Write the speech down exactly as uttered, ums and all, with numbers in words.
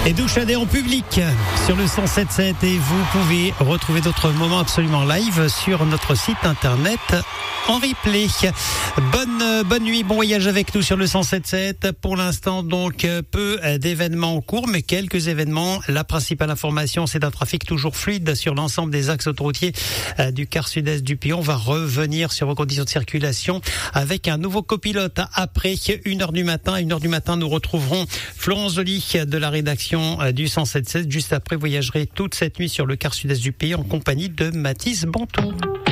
Et douchadé en public sur le cent sept virgule sept et vous pouvez retrouver d'autres moments absolument live sur notre site internet en replay. Bonne, bonne nuit, bon voyage avec nous sur le cent sept virgule sept. Pour l'instant, donc, peu d'événements en cours, mais quelques événements. La principale information, c'est un trafic toujours fluide sur l'ensemble des axes autoroutiers du quart sud-est du pays. On va revenir sur vos conditions de circulation avec un nouveau copilote. Après une heure du matin, à une heure du matin, nous retrouverons Florence Joly de la rédaction du cent sept virgule sept. Juste après, voyagerez toute cette nuit sur le quart sud-est du pays en compagnie de Mathis Bantou.